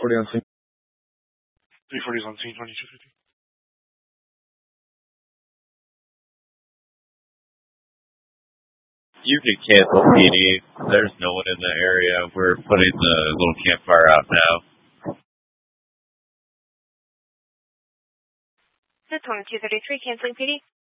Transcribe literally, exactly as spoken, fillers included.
forty on scene. three forty is on scene, twenty-two fifty. You can cancel P D. There's no one in the area. We're putting the little campfire out now. The twenty-two thirty-three, canceling P D.